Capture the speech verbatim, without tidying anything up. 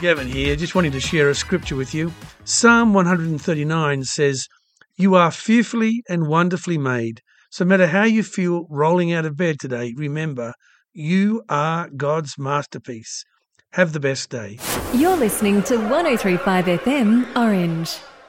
Gavin here, just wanting to share a scripture with you. Psalm one thirty-nine says, "You are fearfully and wonderfully made." So no matter how you feel rolling out of bed today, remember, you are God's masterpiece. Have the best day. You're listening to one oh three point five F M Orange.